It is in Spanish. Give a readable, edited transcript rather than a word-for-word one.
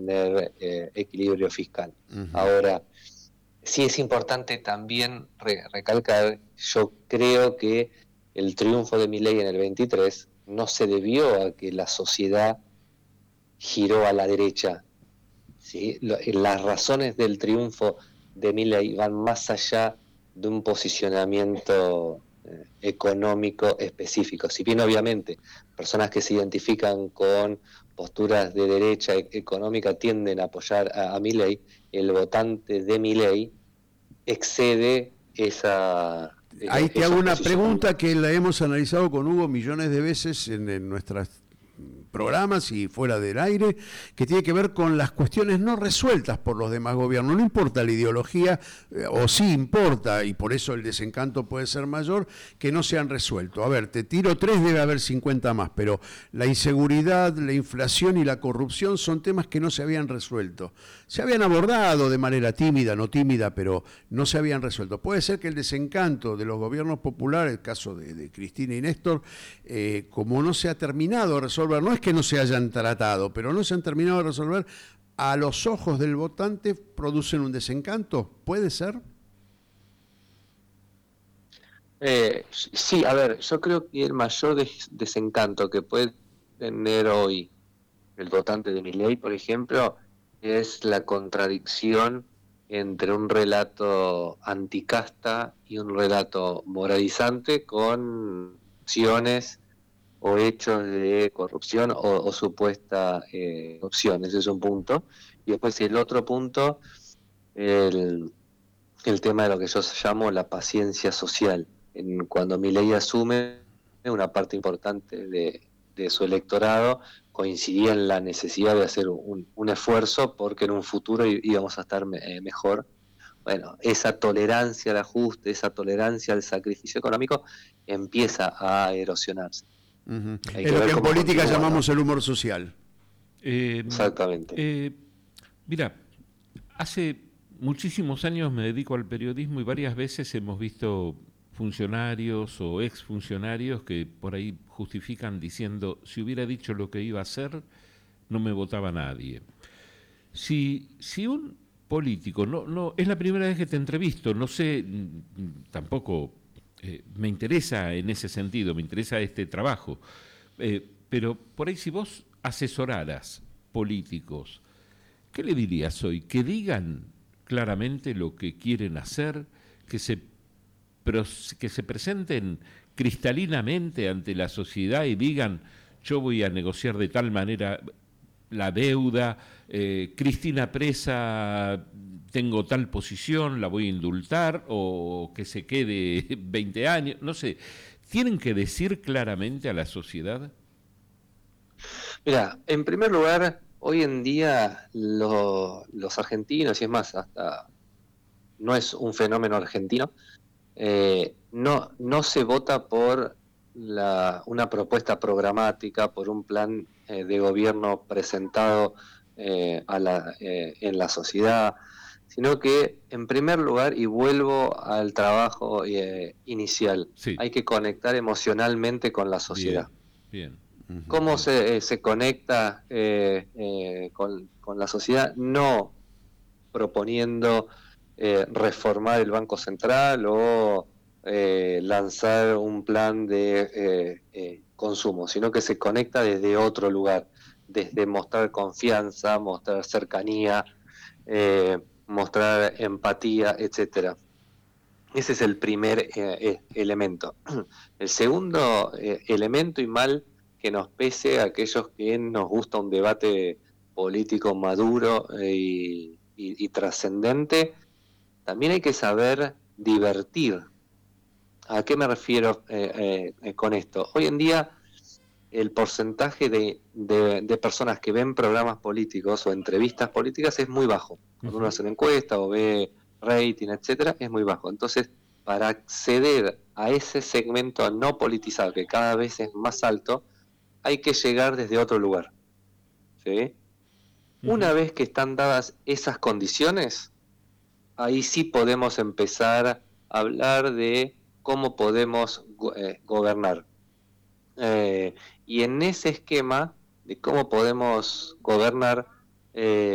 tener equilibrio fiscal. Uh-huh. Ahora, sí es importante también recalcar, yo creo que el triunfo de Milei en el 23 no se debió a que la sociedad giró a la derecha, ¿sí? Las razones del triunfo de Milei van más allá de un posicionamiento económico específico. Si bien obviamente personas que se identifican con posturas de derecha económica tienden a apoyar a Milei, el votante de Milei excede esa... Ahí te hago una pregunta que la hemos analizado con Hugo millones de veces en nuestras programas y fuera del aire, que tiene que ver con las cuestiones no resueltas por los demás gobiernos. No importa la ideología, o sí importa, y por eso el desencanto puede ser mayor, que no se han resuelto. A ver, te tiro 3, debe haber 50 más, pero la inseguridad, la inflación y la corrupción son temas que no se habían resuelto. Se habían abordado de manera tímida, no tímida, pero no se habían resuelto. Puede ser que el desencanto de los gobiernos populares, el caso de Cristina y Néstor, como no se ha terminado de resolver, no es que no se hayan tratado, pero no se han terminado de resolver, a los ojos del votante producen un desencanto. ¿Puede ser? Sí, a ver, yo creo que el mayor desencanto que puede tener hoy el votante de Milei, por ejemplo, es la contradicción entre un relato anticasta y un relato moralizante con acciones o hechos de corrupción o supuesta corrupción. Ese es un punto. Y después el otro punto, el tema de lo que yo llamo la paciencia social. Cuando Milei asume, una parte importante de su electorado coincidía en la necesidad de hacer un esfuerzo porque en un futuro íbamos a estar mejor. Bueno, esa tolerancia al ajuste, esa tolerancia al sacrificio económico empieza a erosionarse. Uh-huh. Es lo que en política continúa, llamamos, ¿no?, el humor social. Exactamente. Mira, hace muchísimos años me dedico al periodismo y varias veces hemos visto funcionarios o exfuncionarios que por ahí justifican diciendo: si hubiera dicho lo que iba a hacer, no me votaba nadie. Si un político, no es la primera vez que te entrevisto, no sé, tampoco me interesa en ese sentido, me interesa este trabajo, pero por ahí si vos asesoraras políticos, ¿qué le dirías hoy? Que digan claramente lo que quieren hacer, que se presenten cristalinamente ante la sociedad y digan: yo voy a negociar de tal manera la deuda, Cristina presa, tengo tal posición, la voy a indultar, o que se quede 20 años, no sé. ¿Tienen que decir claramente a la sociedad? Mira, en primer lugar, hoy en día los argentinos, y es más, hasta no es un fenómeno argentino, no se vota por una propuesta programática, por un plan de gobierno presentado en la sociedad, sino que en primer lugar, y vuelvo al trabajo inicial, sí, hay que conectar emocionalmente con la sociedad. Bien. ¿Cómo se conecta con la sociedad? No proponiendo reformar el Banco Central o lanzar un plan de consumo, sino que se conecta desde otro lugar, desde mostrar confianza, mostrar cercanía, mostrar empatía, etcétera. Ese es el primer elemento. El segundo elemento, y mal que nos pese a aquellos que nos gusta un debate político maduro y trascendente, también hay que saber divertir. ¿A qué me refiero con esto? Hoy en día el porcentaje de personas que ven programas políticos o entrevistas políticas es muy bajo. Cuando uno hace una encuesta o ve rating, etcétera, es muy bajo. Entonces, para acceder a ese segmento no politizado, que cada vez es más alto, hay que llegar desde otro lugar, ¿sí? Una vez que están dadas esas condiciones, ahí sí podemos empezar a hablar de cómo podemos gobernar. Y en ese esquema de cómo podemos gobernar,